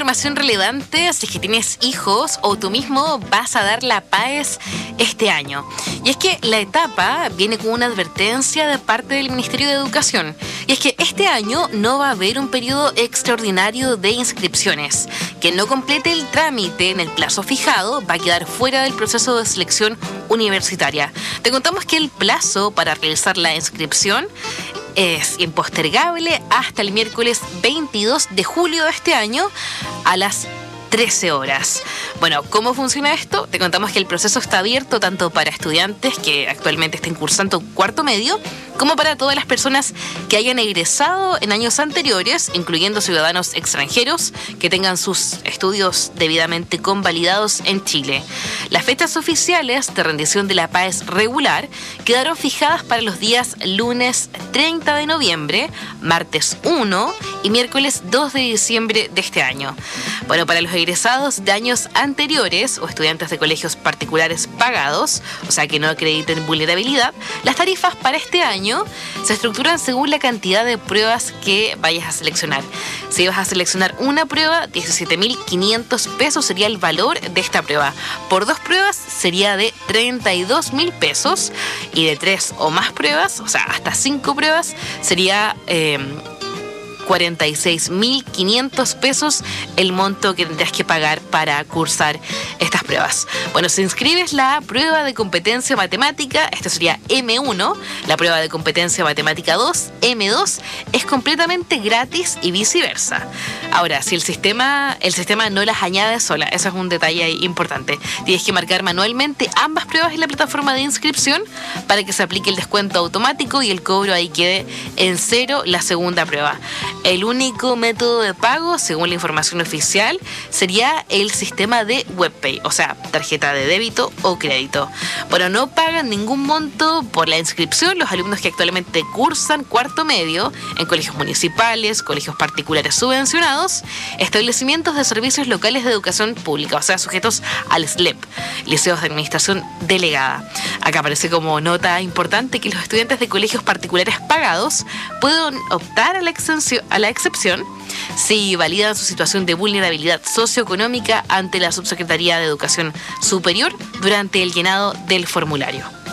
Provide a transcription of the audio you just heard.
información relevante si es que tienes hijos o tú mismo vas a dar la PAES este año. Y es que la etapa viene con una advertencia de parte del Ministerio de Educación. Y es que este año no va a haber un periodo extraordinario de inscripciones. Quien no complete el trámite en el plazo fijado va a quedar fuera del proceso de selección universitaria. Te contamos que el plazo para realizar la inscripción es impostergable hasta el miércoles 22 de julio de este año a las 13 horas. Bueno, ¿cómo funciona esto? Te contamos que el proceso está abierto tanto para estudiantes que actualmente estén cursando cuarto medio, como para todas las personas que hayan egresado en años anteriores, incluyendo ciudadanos extranjeros que tengan sus estudios debidamente convalidados en Chile. Las fechas oficiales de rendición de la PAES regular quedaron fijadas para los días lunes 30 de noviembre, martes 1 y miércoles 2 de diciembre de este año. Bueno, para los egresados de años anteriores o estudiantes de colegios particulares pagados, o sea que no acrediten vulnerabilidad, las tarifas para este año se estructuran según la cantidad de pruebas que vayas a seleccionar. Si vas a seleccionar una prueba, 17.500 pesos sería el valor de esta prueba. Por 2 pruebas sería de 32.000 pesos y de 3 o más pruebas, o sea, hasta 5 pruebas, sería 46.500 pesos el monto que tendrás que pagar para cursar estas pruebas. Bueno, si inscribes la prueba de competencia matemática, esta sería M1, la prueba de competencia matemática 2, M2, es completamente gratis y viceversa. Ahora, si el sistema no las añade sola, eso es un detalle importante. Tienes que marcar manualmente ambas pruebas en la plataforma de inscripción para que se aplique el descuento automático y el cobro ahí quede en 0 la segunda prueba. El único método de pago, según la información oficial, sería el sistema de WebPay, o sea, tarjeta de débito o crédito. Bueno, no pagan ningún monto por la inscripción los alumnos que actualmente cursan cuarto medio en colegios municipales, colegios particulares subvencionados, establecimientos de servicios locales de educación pública, o sea, sujetos al SLEP, liceos de administración delegada. Acá aparece como nota importante que los estudiantes de colegios particulares pagados pueden optar a la excepción si validan su situación de vulnerabilidad socioeconómica ante la Subsecretaría de Educación Superior durante el llenado del formulario.